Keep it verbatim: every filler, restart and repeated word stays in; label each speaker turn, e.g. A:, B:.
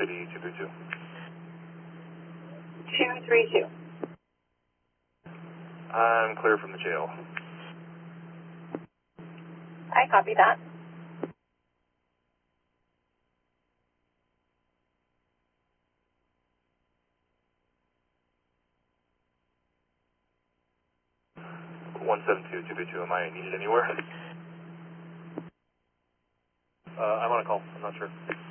A: City two three two.
B: two three two.
A: I'm clear from the jail.
B: I copy that.
A: one seven two two three two, am I needed anywhere? Uh, I'm on a call, I'm not sure.